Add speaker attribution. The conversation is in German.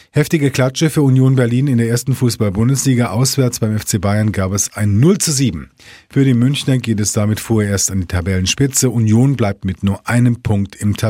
Speaker 1: Heftige Klatsche für Union Berlin in der ersten Fußball-Bundesliga. Auswärts beim FC Bayern gab es ein 0:7. Für die Münchner geht es damit vorerst an die Tabellenspitze. Union bleibt mit nur einem Punkt im